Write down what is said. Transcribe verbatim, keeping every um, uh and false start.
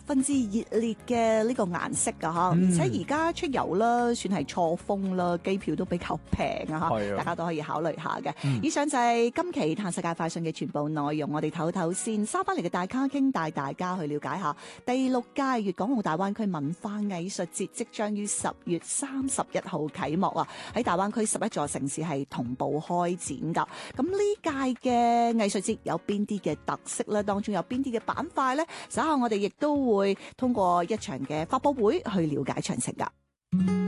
分之熱烈嘅呢個顏色㗎嚇， 嗯而且而家出遊啦，算係錯峰啦，機票都比較平啊係啊嚇，大家都可以考慮下嘅。 嗯以上就係今期《嘆世界快訊》嘅全部內容，我哋唞唞先，收翻嚟嘅大咖傾帶大家去了解下第六屆粵港澳大灣區文化藝術節即將於十月三十一號啟幕啊！喺大灣區十一座城市係同步開展㗎。咁呢屆嘅藝術節有邊啲嘅特色咧？當中有邊啲嘅板塊咧？稍後我哋亦都會通過一場嘅發佈會去了解詳情㗎。